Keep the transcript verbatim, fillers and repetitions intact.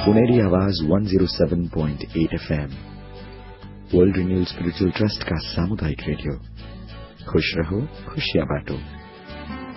सुनहरी आवाज one oh seven point eight F M, world renewal spiritual trust का सामुदायिक रेडियो। खुश रहो, खुशियां बांटो।